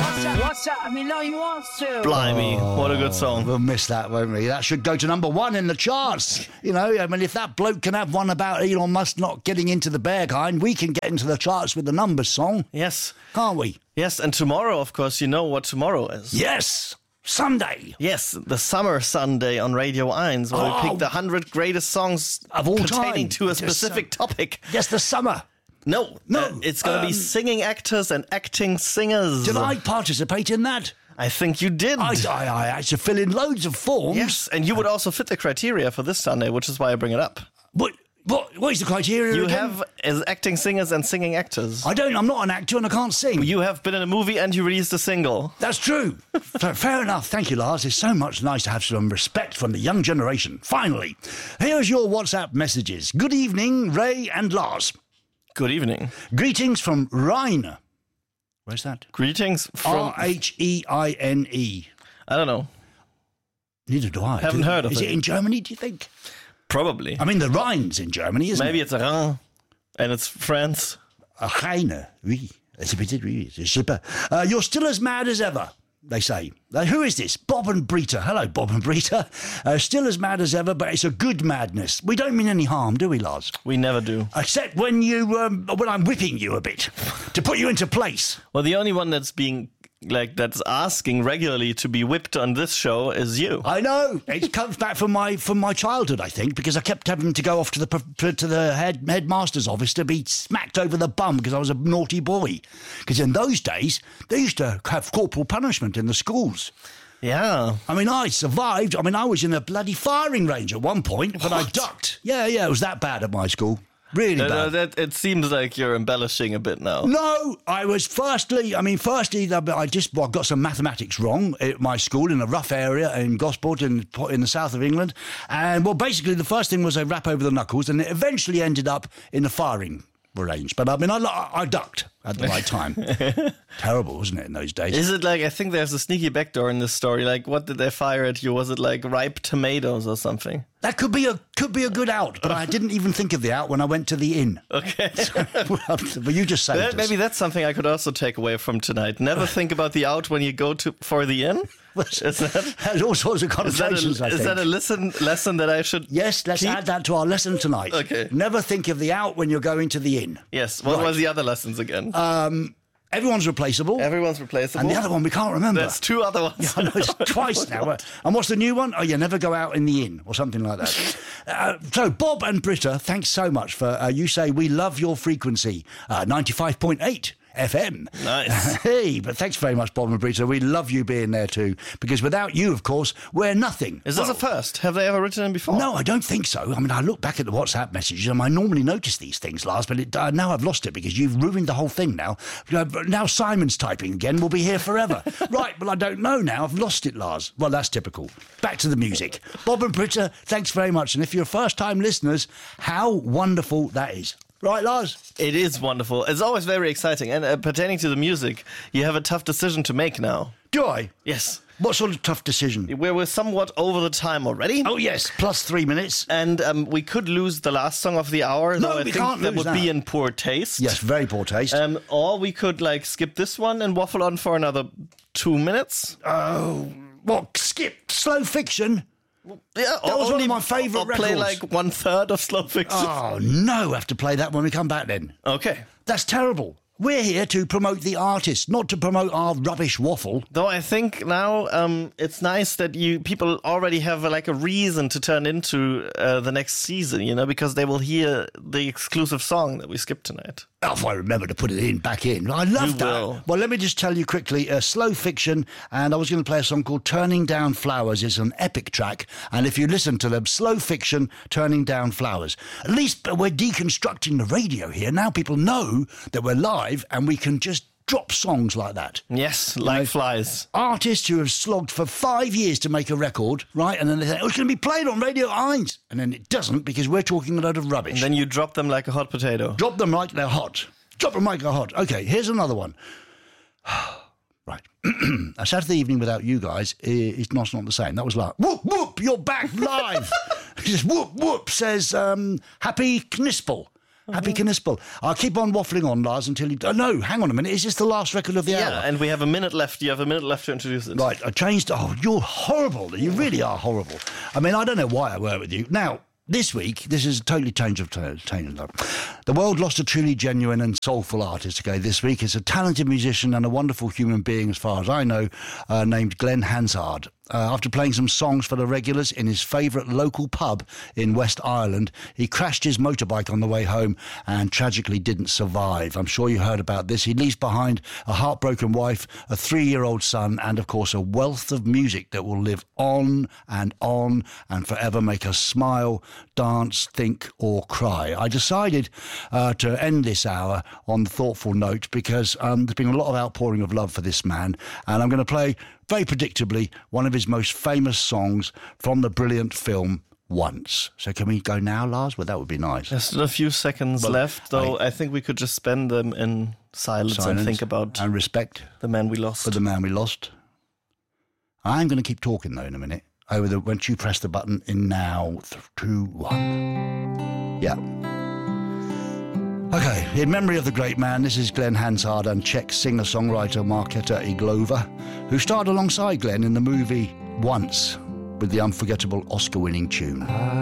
What's up? I mean, no, you want to. Blimey, what a good song. We'll miss that, won't we? That should go to number 1 in the charts. You know, I mean, if that bloke can have one about Elon Musk not getting into the Berghain, we can get into the charts with the Numbers song. Yes. Can't we? Yes, and tomorrow, of course, you know what tomorrow is. Yes. Sunday. Yes, the Summer Sunday on Radio 1, where we pick the 100 greatest songs of all pertaining time to a specific topic. Yes, the summer. No, it's going to be singing actors and acting singers. Did I participate in that? I think you did. I had to fill in loads of forms. Yes, and you would also fit the criteria for this Sunday, which is why I bring it up. What is the criteria You again? have as acting singers and singing actors. I'm not an actor and I can't sing. You have been in a movie and you released a single. That's true. So, fair enough. Thank you, Lars. It's so much nice to have some respect from the young generation. Finally, here's your WhatsApp messages. Good evening, Ray and Lars. Good evening. Greetings from Rheine. Where's that? Greetings from... Rheine. I don't know. Neither do I. Haven't heard of it. Is it in Germany, do you think? Probably. I mean, the Rhine's in Germany, isn't Maybe it? it's Rhin and it's France. Rheine, oui. C'est super. You're still as mad as ever, they say. Who is this? Bob and Brita. Hello, Bob and Brita. Still as mad as ever, but it's a good madness. We don't mean any harm, do we, Lars? We never do. Except when when I'm whipping you a bit to put you into place. Well, the only one that's that's asking regularly to be whipped on this show is you. I know. It comes back from my childhood, I think, because I kept having to go off to the headmaster's office to be smacked over the bum because I was a naughty boy. Because in those days, they used to have corporal punishment in the schools. Yeah. I mean, I survived. I mean, I was in a bloody firing range at one point, but I ducked. Yeah, it was that bad at my school. Really bad. It seems like you're embellishing a bit now. No, I was firstly, I got some mathematics wrong at my school in a rough area in Gosport in the south of England. And, well, basically the first thing was a rap over the knuckles, and it eventually ended up in the firing range. But, I mean, I ducked at the right time. Terrible, wasn't it, in those days? Is it I think there's a sneaky backdoor in this story. What did they fire at you? Was it ripe tomatoes or something? That could be a good out, but I didn't even think of the out when I went to the inn. Okay. But you just saved us. Maybe that's something I could also take away from tonight. Never think about the out when you go for the inn. Has all sorts of connotations, I think. Is that a lesson that I should Yes, let's add that to our lesson tonight. Okay. Never think of the out when you're going to the inn. Yes. What was the other lessons again? Everyone's replaceable. Everyone's replaceable. And the other one we can't remember. There's 2 other ones. Yeah, I know, it's twice now. And what's the new one? Oh, you never go out in the inn or something like that. So, Bob and Britta, thanks so much for, you say we love your frequency, 95.8. FM. Nice. Hey, but thanks very much, Bob and Britta. We love you being there too, because without you, of course, we're nothing. Is this a first? Have they ever written in before? No, I don't think so. I mean, I look back at the WhatsApp messages and I normally notice these things, Lars, but now I've lost it because you've ruined the whole thing now. Now Simon's typing again. We'll be here forever. Right, well, I don't know now. I've lost it, Lars. Well, that's typical. Back to the music. Bob and Britta, thanks very much. And if you're first-time listeners, how wonderful that is. Right, Lars? It is wonderful. It's always very exciting. And pertaining to the music, you have a tough decision to make now. Do I? Yes. What sort of tough decision? We're somewhat over the time already. Oh, yes, plus 3 minutes. And we could lose the last song of the hour. No, I we think can't that lose would that. be in poor taste. Yes, very poor taste. Or we could skip this one and waffle on for another 2 minutes. Oh, what? Skip Slow Fiction? Yeah, that was one of my favourite records. Play 1/3 of Slow Fiction. Oh, no, I have to play that when we come back then. Okay. That's terrible. We're here to promote the artist, not to promote our rubbish waffle. Though I think now it's nice that people already have a reason to turn into the next season, because they will hear the exclusive song that we skipped tonight. Oh, if I remember to put it back in. I love that. Will. Well, let me just tell you quickly, Slow Fiction, and I was going to play a song called Turning Down Flowers. It's an epic track, and if you listen to them, Slow Fiction, Turning Down Flowers. At least we're deconstructing the radio here. Now people know that we're live, and we can just drop songs like that. Yes, like flies. Artists who have slogged for 5 years to make a record, right? And then they say, it's going to be played on Radio 1. And then it doesn't because we're talking a load of rubbish. And then you drop them like a hot potato. Drop them like they're hot. Drop them like they're hot. Okay, here's another one. Right. A Saturday evening without you guys is not the same. That was like, whoop, whoop, you're back live. Just whoop, whoop, says Happy Knispel. Happy Knispel. I'll keep on waffling on, Lars, until you... Oh, no, hang on a minute. Is this the last record of the hour? Yeah, and we have a minute left. You have a minute left to introduce it. Right, I changed... Oh, you're horrible. You really are horrible. I mean, I don't know why I work with you. Now... This week, this is a totally change of tone. The world lost a truly genuine and soulful artist. Okay, this week it's a talented musician and a wonderful human being, as far as I know, named Glenn Hansard. After playing some songs for the regulars in his favourite local pub in West Ireland, he crashed his motorbike on the way home and tragically didn't survive. I'm sure you heard about this. He leaves behind a heartbroken wife, a 3-year-old son, and, of course, a wealth of music that will live on and forever make us smile, dance, think or cry. I decided to end this hour on a thoughtful note because there's been a lot of outpouring of love for this man, and I'm going to play, very predictably, one of his most famous songs from the brilliant film Once. So can we go now, Lars? Well, that would be nice. There's still a few seconds left, though. I think we could just spend them in silence and think about... And respect. The man we lost. For the man we lost. I'm going to keep talking, though, in a minute. Once you press the button in now, 2, 1. Yeah. Okay, in memory of the great man, this is Glenn Hansard and Czech singer-songwriter Markéta Irglová, who starred alongside Glenn in the movie Once with the unforgettable Oscar-winning tune.